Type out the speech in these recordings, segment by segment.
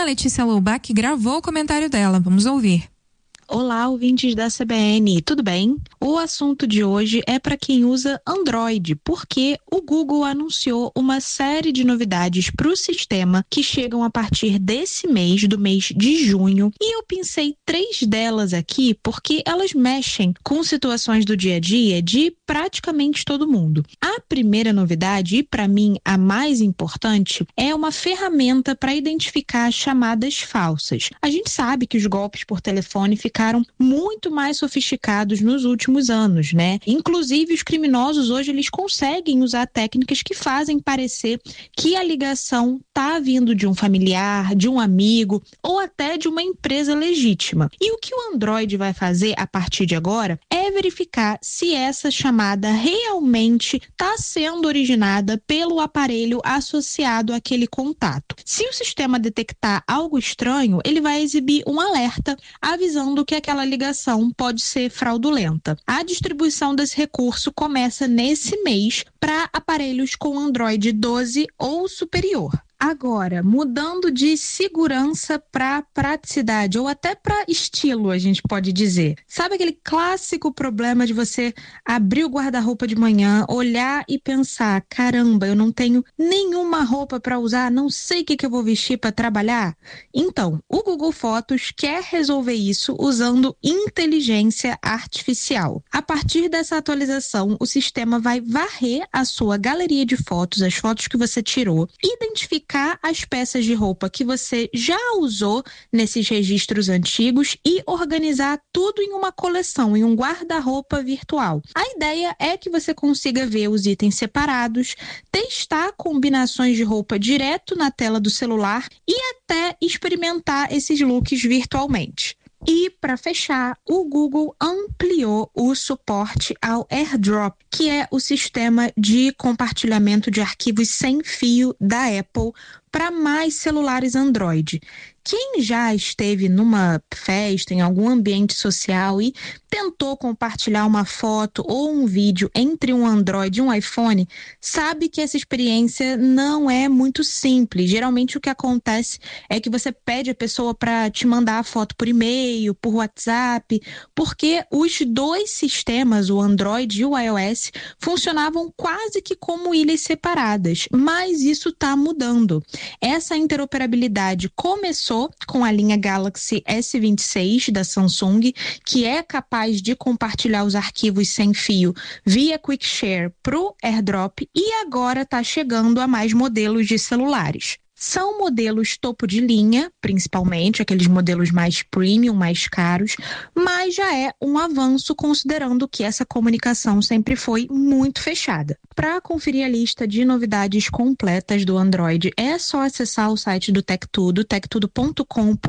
Ana Letícia Loubach gravou o comentário dela. Vamos ouvir. Olá, ouvintes da CBN, tudo bem? O assunto de hoje é para quem usa Android, porque o Google anunciou uma série de novidades para o sistema que chegam a partir desse mês, do mês de junho, e eu pensei 3 delas aqui porque elas mexem com situações do dia a dia de praticamente todo mundo. A primeira novidade, e para mim a mais importante, é uma ferramenta para identificar chamadas falsas. A gente sabe que os golpes por telefone ficaram muito mais sofisticados nos últimos anos, né? Inclusive, os criminosos hoje eles conseguem usar técnicas que fazem parecer que a ligação está vindo de um familiar, de um amigo ou até de uma empresa legítima. E o que o Android vai fazer a partir de agora é verificar se essa chamada realmente está sendo originada pelo aparelho associado àquele contato. Se o sistema detectar algo estranho, ele vai exibir um alerta avisando que aquela ligação pode ser fraudulenta. A distribuição desse recurso começa nesse mês para aparelhos com Android 12 ou superior. Agora, mudando de segurança para praticidade ou até para estilo, a gente pode dizer. Sabe aquele clássico problema de você abrir o guarda-roupa de manhã, olhar e pensar, caramba, eu não tenho nenhuma roupa para usar, não sei o que eu vou vestir para trabalhar? Então, o Google Fotos quer resolver isso usando inteligência artificial. A partir dessa atualização, o sistema vai varrer a sua galeria de fotos, as fotos que você tirou, identificar as peças de roupa que você já usou nesses registros antigos e organizar tudo em uma coleção, em um guarda-roupa virtual. A ideia é que você consiga ver os itens separados, testar combinações de roupa direto na tela do celular e até experimentar esses looks virtualmente. E, para fechar, o Google ampliou o suporte ao AirDrop, que é o sistema de compartilhamento de arquivos sem fio da Apple para mais celulares Android. Quem já esteve numa festa, em algum ambiente social e tentou compartilhar uma foto ou um vídeo entre um Android e um iPhone, sabe que essa experiência não é muito simples. Geralmente o que acontece é que você pede a pessoa para te mandar a foto por e-mail, por WhatsApp, porque os dois sistemas, o Android e o iOS, funcionavam quase que como ilhas separadas, mas isso está mudando. Essa interoperabilidade começou com a linha Galaxy S26 da Samsung, que é capaz de compartilhar os arquivos sem fio via Quick Share para o AirDrop e agora está chegando a mais modelos de celulares. São modelos topo de linha, principalmente, aqueles modelos mais premium, mais caros, mas já é um avanço considerando que essa comunicação sempre foi muito fechada. Para conferir a lista de novidades completas do Android, é só acessar o site do TechTudo, techtudo.com.br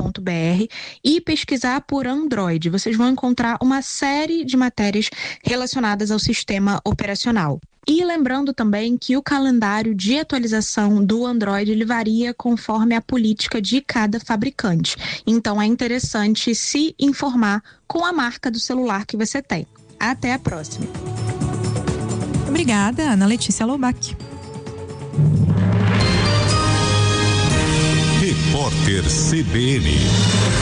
e pesquisar por Android. Vocês vão encontrar uma série de matérias relacionadas ao sistema operacional. E lembrando também que o calendário de atualização do Android ele varia conforme a política de cada fabricante. Então é interessante se informar com a marca do celular que você tem. Até a próxima. Obrigada, Ana Letícia Loubach. Repórter CBN.